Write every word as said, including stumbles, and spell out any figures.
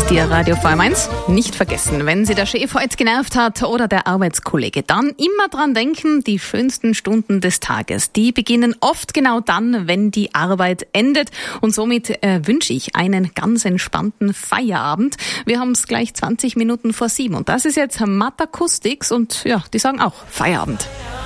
Dir Radio V M eins nicht vergessen, wenn Sie der Chef heute genervt hat oder der Arbeitskollege, dann immer dran denken, die schönsten Stunden des Tages, die beginnen oft genau dann, wenn die Arbeit endet. Und somit äh, wünsche ich einen ganz entspannten Feierabend. Wir haben es gleich zwanzig Minuten vor sieben und das ist jetzt Matt Acoustics und ja, die sagen auch Feierabend.